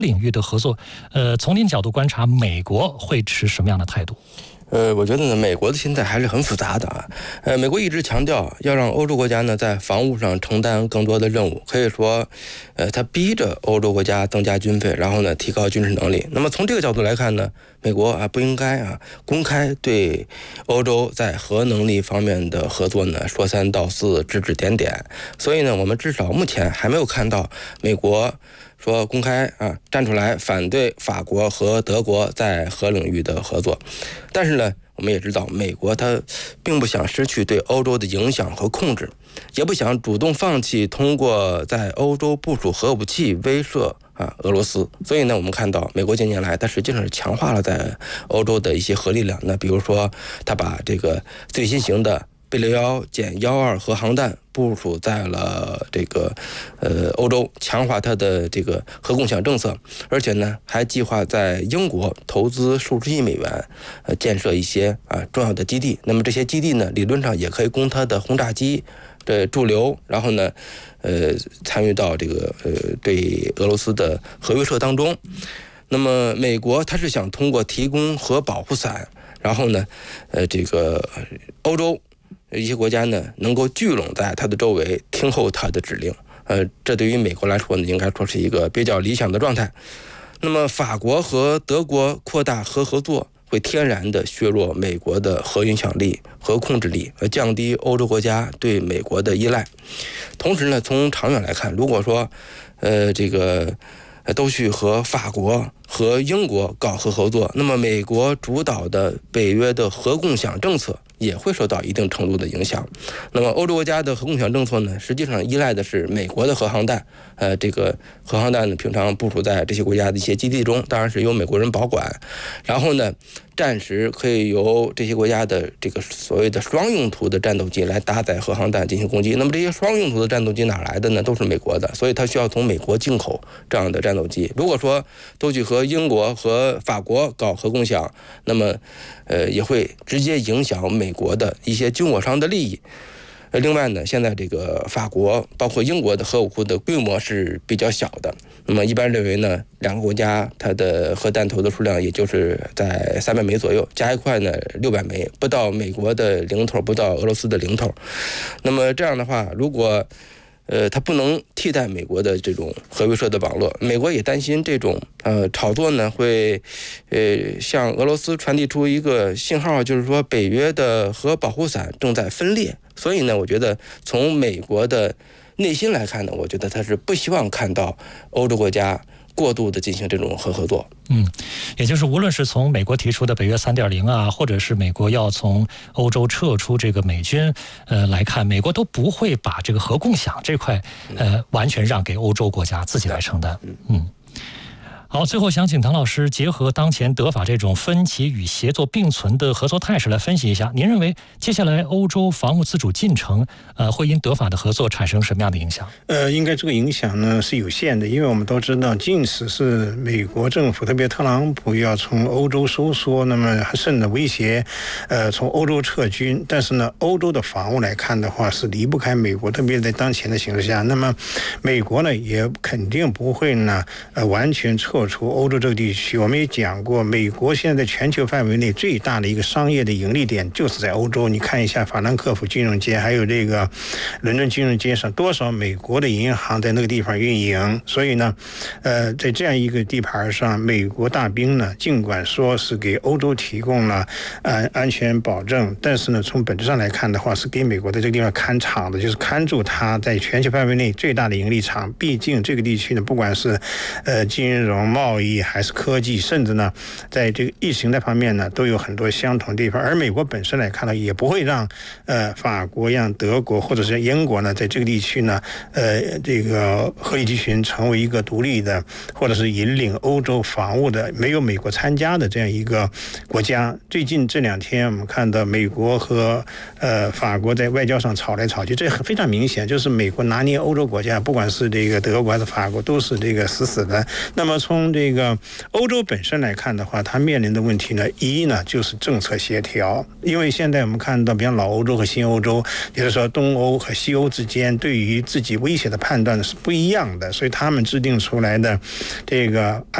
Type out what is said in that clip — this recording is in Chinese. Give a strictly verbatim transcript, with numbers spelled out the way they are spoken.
领域的合作，呃，从您角度观察，美国会持什么样的态度？ 呃，我觉得呢，美国的心态还是很复杂的啊。呃，美国一直强调要让欧洲国家呢在防务上承担更多的任务，可以说，呃，他逼着欧洲国家增加军费，然后呢提高军事能力。那么从这个角度来看呢，美国啊不应该啊公开对欧洲在核能力方面的合作呢说三道四、指指点点。所以呢，我们至少目前还没有看到美国说公开啊站出来反对法国和德国在核领域的合作。但是呢，我们也知道美国它并不想失去对欧洲的影响和控制，也不想主动放弃通过在欧洲部署核武器威慑啊俄罗斯。所以呢，我们看到美国近年来它实际上是强化了在欧洲的一些核力量。那比如说它把这个最新型的贝六幺减幺二核航弹部署在了这个呃欧洲，强化它的这个核共享政策，而且呢还计划在英国投资数十亿美元，呃建设一些啊重要的基地。那么这些基地呢，理论上也可以供它的轰炸机的驻留，然后呢，呃参与到这个呃对俄罗斯的核威慑当中。那么美国它是想通过提供核保护伞，然后呢，呃这个欧洲一些国家呢能够聚拢在它的周围，听候它的指令。呃，这对于美国来说呢，应该说是一个比较理想的状态。那么法国和德国扩大核合作，会天然的削弱美国的核影响力和控制力，而降低欧洲国家对美国的依赖。同时呢，从长远来看，如果说呃这个都去和法国和英国搞核合作，那么美国主导的北约的核共享政策也会受到一定程度的影响。那么欧洲国家的核共享政策呢，实际上依赖的是美国的核航弹，呃，这个核航弹呢，平常部署在这些国家的一些基地中，当然是由美国人保管，然后呢，暂时可以由这些国家的这个所谓的双用途的战斗机来搭载核航弹进行攻击。那么这些双用途的战斗机哪来的呢？都是美国的，所以它需要从美国进口这样的战斗机。如果说都去和英国和法国搞核共享，那么呃也会直接影响美国的一些军火商的利益。呃，另外呢，现在这个法国包括英国的核武库的规模是比较小的，那么一般认为呢，两个国家它的核弹头的数量也就是在三百枚左右，加一块呢六百枚，不到美国的零头，不到俄罗斯的零头。那么这样的话，如果呃，它不能替代美国的这种核威慑的网络。美国也担心这种呃炒作呢，会呃向俄罗斯传递出一个信号，就是说北约的核保护伞正在分裂。所以呢，我觉得从美国的内心来看呢，我觉得他是不希望看到欧洲国家过度的进行这种核合作。 嗯，也就是无论是从美国提出的北约 三点零 啊，或者是美国要从欧洲撤出这个美军呃来看，美国都不会把这个核共享这块呃完全让给欧洲国家自己来承担。嗯。好，最后想请唐老师结合当前德法这种分歧与协作并存的合作态势来分析一下，您认为接下来欧洲防务自主进程呃会因德法的合作产生什么样的影响？ 呃，应该这个影响呢是有限的，因为我们都知道，即使是美国政府，特别特朗普要从欧洲收缩，那么甚至威胁呃从欧洲撤军，但是呢，欧洲的防务来看的话是离不开美国，特别在当前的形势下，那么美国呢也肯定不会呢呃完全撤出欧洲这个地区。我们也讲过，美国现在在全球范围内最大的一个商业的盈利点就是在欧洲。你看一下法兰克福金融街，还有这个伦敦金融街上，多少美国的银行在那个地方运营。所以呢，呃，在这样一个地盘上，美国大兵呢，尽管说是给欧洲提供了呃安全保证，但是呢，从本质上来看的话，是给美国在这个地方看场的，就是看住它在全球范围内最大的盈利场。毕竟这个地区呢，不管是呃金融、贸易还是科技，甚至呢，在这个意识形态方面呢，都有很多相同地方。而美国本身来看呢，也不会让呃法国、让德国或者是英国呢，在这个地区呢，呃这个核力集群成为一个独立的，或者是引领欧洲防务的没有美国参加的这样一个国家。最近这两天我们看到美国和呃法国在外交上吵来吵去，这非常明显，就是美国拿捏欧洲国家，不管是这个德国还是法国，都是这个死死的。那么从从这个欧洲本身来看的话，它面临的问题呢，一呢就是政策协调，因为现在我们看到，比方老欧洲和新欧洲，也就是说东欧和西欧之间对于自己威胁的判断是不一样的，所以他们制定出来的这个